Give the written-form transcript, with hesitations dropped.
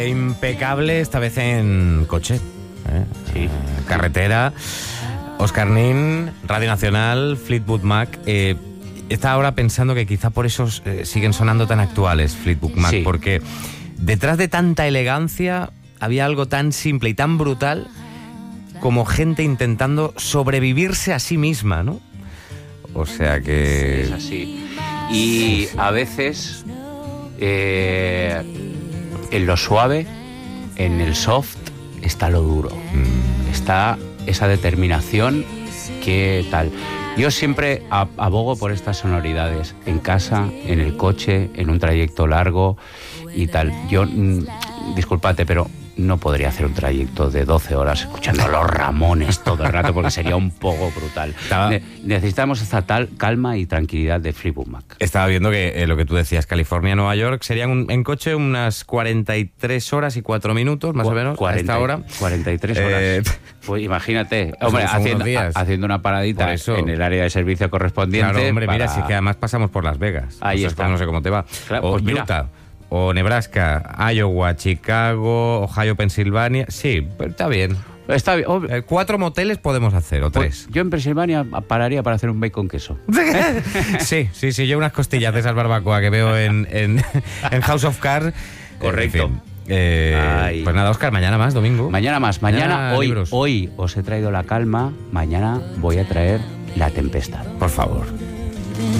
Impecable, esta vez en coche, Sí. carretera. Óscar Nin, Radio Nacional, Fleetwood Mac. Estaba ahora pensando que quizá por eso siguen sonando tan actuales Fleetwood Mac, Sí. porque detrás de tanta elegancia había algo tan simple y tan brutal como gente intentando sobrevivirse a sí misma, ¿no? O sea que... Es así. Y a veces, en lo suave, en el soft, está lo duro. Está esa determinación que tal. Yo siempre abogo por estas sonoridades, en casa, en el coche, en un trayecto largo y tal. Yo, discúlpate, pero no podría hacer un trayecto de 12 horas escuchando a los Ramones todo el rato porque sería un poco brutal. Necesitamos esta tal calma y tranquilidad de Fleetwood Mac. Estaba viendo que lo que tú decías, California-Nueva York, serían en coche unas 43 horas y 4 minutos, más o menos, a esta hora. 43 horas. Pues imagínate, hombre, haciendo una paradita en el área de servicio correspondiente. Claro, hombre, mira, si es que además pasamos por Las Vegas. Ahí está. No sé cómo te va. Claro, O pues mira. Utah, o Nebraska, Iowa, Chicago, Ohio, Pensilvania. Sí, pues está bien. Está bien. 4 moteles podemos hacer, o 3. Pues yo en Pensilvania pararía para hacer un bacon queso. Sí, yo unas costillas de esas barbacoa que veo en House of Cards. Correcto. En fin. Pues nada, Óscar, mañana más, domingo. Mañana más. Mañana libros. hoy os he traído la calma. Mañana voy a traer la tempestad. Por favor.